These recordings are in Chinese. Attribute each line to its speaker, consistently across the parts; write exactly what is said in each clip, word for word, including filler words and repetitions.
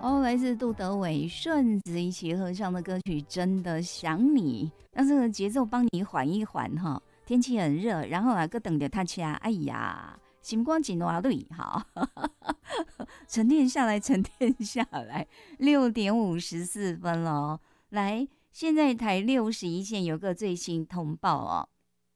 Speaker 1: 哦，来自杜德伟、顺子一起合唱的歌曲《真的想你》，让这个节奏帮你缓一缓哈。天气很热，然后啊，搁等着他掐，哎呀，心光紧哇累，好，沉淀下来，沉淀下来，六点五十四分了。来，现在台六十一线有个最新通报哦。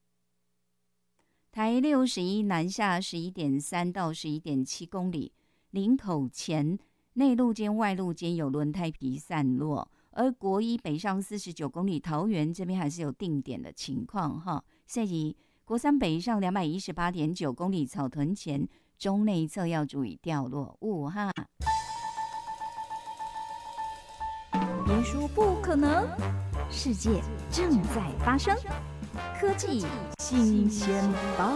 Speaker 1: 台六十一南下十一点三到十一点七公里，林口前内陆间、外陆间有轮胎皮散落，而国一北上四十九公里，桃园这边还是有定点的情况哈。所以国三北上两百一十八点九公里，草屯前中内侧要注意掉落物哈。别说不可能，世界正在发生。科技新鲜报，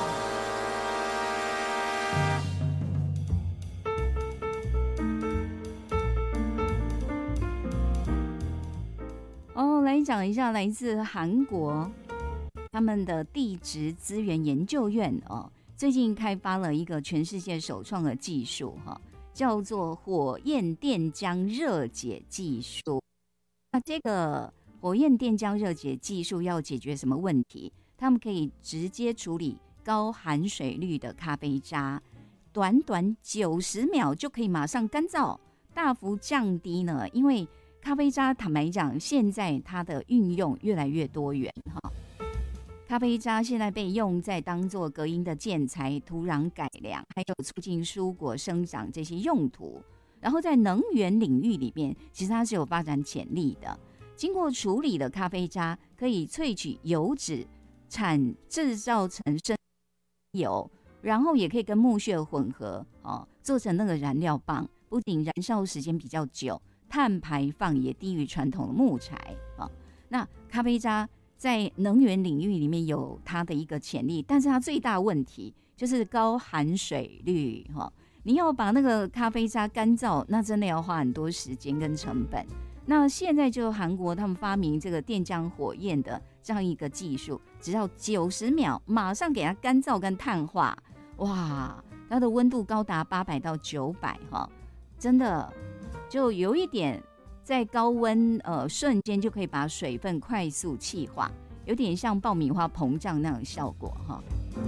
Speaker 1: 哦，来讲一下来自韩国他们的地质资源研究院哦，最近开发了一个全世界首创的技术哈，叫做火焰电浆热解技术。那这个火焰电浆热解技术要解决什么问题？他们可以直接处理高含水率的咖啡渣，短短九十秒就可以马上干燥，大幅降低呢。因为咖啡渣坦白讲，现在它的运用越来越多元哈。咖啡渣现在被用在当作隔音的建材、土壤改良，还有促进蔬果生长这些用途。然后在能源领域里面，其实它是有发展潜力的。经过处理的咖啡渣可以萃取油脂，产制造成生油，然后也可以跟木屑混合，哦，做成那个燃料棒。不仅燃烧时间比较久，碳排放也低于传统的木材。哦，那咖啡渣在能源领域里面有它的一个潜力，但是它最大问题就是高含水率。哦，你要把那个咖啡渣干燥，那真的要花很多时间跟成本。那现在就韩国他们发明这个电浆火焰的这样一个技术，只要九十秒，马上给它干燥跟碳化，哇，它的温度高达八百到九百哈，真的就有一点在高温呃瞬间就可以把水分快速气化，有点像爆米花膨胀那样的效果哈。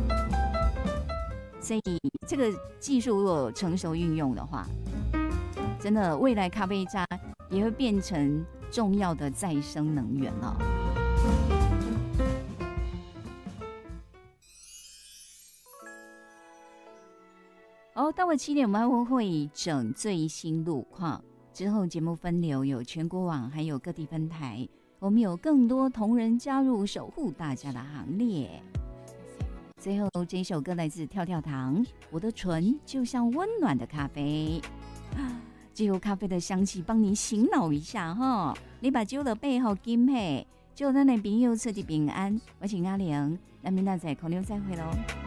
Speaker 1: 所以这个技术如果成熟运用的话，真的未来咖啡渣也会变成重要的再生能源了。哦，到了七点，我们还会整最新路况。之后节目分流有全国网，还有各地分台，我们有更多同仁加入，守护大家的行列。最后这首歌来自跳跳糖，我的唇就像温暖的咖啡。借由咖啡的香气帮你醒脑一下哈，你把酒的背后金配，祝咱的朋友彻底平安。我是阿玲，咱明仔载空中再会喽。